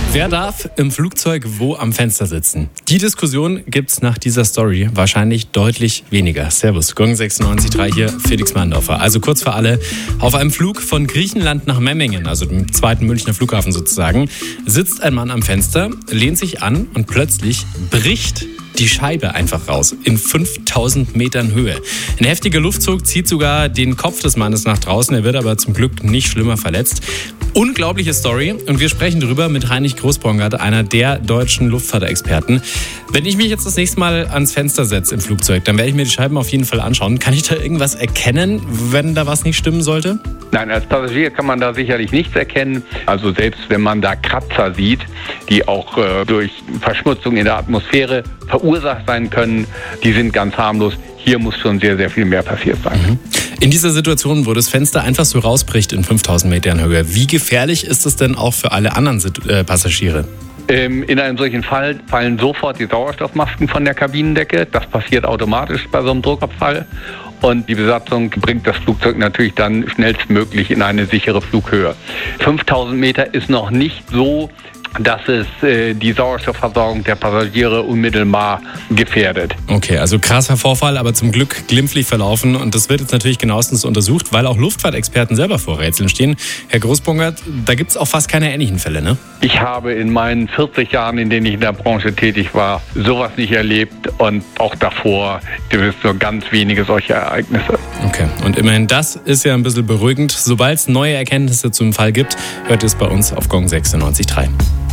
Wer darf im Flugzeug wo am Fenster sitzen? Die Diskussion gibt's nach dieser Story wahrscheinlich deutlich weniger. Servus, Gong 96.3 hier, Felix Manndorfer. Also kurz für alle, auf einem Flug von Griechenland nach Memmingen, also dem zweiten Münchner Flughafen sozusagen, sitzt ein Mann am Fenster, lehnt sich an und plötzlich bricht die Scheibe einfach raus in 5000 Metern Höhe. Ein heftiger Luftzug zieht sogar den Kopf des Mannes nach draußen. Er wird aber zum Glück nicht schlimmer verletzt. Unglaubliche Story und wir sprechen darüber mit Heinrich Großbongert, einer der deutschen Luftfahrtexperten. Wenn ich mich jetzt das nächste Mal ans Fenster setze im Flugzeug, dann werde ich mir die Scheiben auf jeden Fall anschauen. Kann ich da irgendwas erkennen, wenn da was nicht stimmen sollte? Nein, als Passagier kann man da sicherlich nichts erkennen. Also selbst wenn man da Kratzer sieht, die auch durch Verschmutzung in der Atmosphäre verursacht sein können, die sind ganz harmlos. Hier muss schon sehr, sehr viel mehr passiert sein. In dieser Situation, wo das Fenster einfach so rausbricht in 5000 Metern Höhe, wie gefährlich ist es denn auch für alle anderen Passagiere? In einem solchen Fall fallen sofort die Sauerstoffmasken von der Kabinendecke. Das passiert automatisch bei so einem Druckabfall. Und die Besatzung bringt das Flugzeug natürlich dann schnellstmöglich in eine sichere Flughöhe. 5000 Meter ist noch nicht so, dass es die Sauerstoffversorgung der Passagiere unmittelbar gefährdet. Okay, also krasser Vorfall, aber zum Glück glimpflich verlaufen. Und das wird jetzt natürlich genauestens untersucht, weil auch Luftfahrtexperten selber vor Rätseln stehen. Herr Großbongert, da gibt es auch fast keine ähnlichen Fälle, ne? Ich habe in meinen 40 Jahren, in denen ich in der Branche tätig war, sowas nicht erlebt. Und auch davor gibt es nur ganz wenige solche Ereignisse. Okay, und immerhin das ist ja ein bisschen beruhigend. Sobald es neue Erkenntnisse zum Fall gibt, hört es bei uns auf Gong 96.3.